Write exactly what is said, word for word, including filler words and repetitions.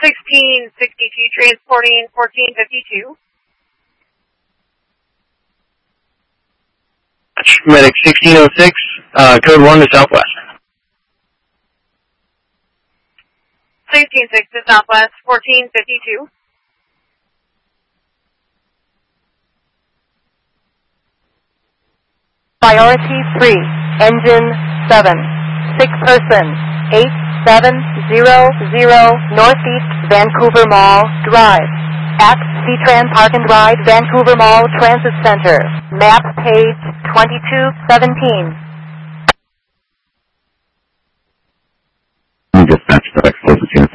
sixteen sixty-two, transporting fourteen fifty-two. Medic sixteen oh six, uh, code one to Southwest. sixteen six to Southwest, fourteen fifty-two. Priority three, engine seven, six person, eight seven zero zero Northeast Vancouver Mall Drive. At C-Tran Park and Ride, Vancouver Mall Transit Center. Map page twenty-two seventeen. Dispatch to X-Forces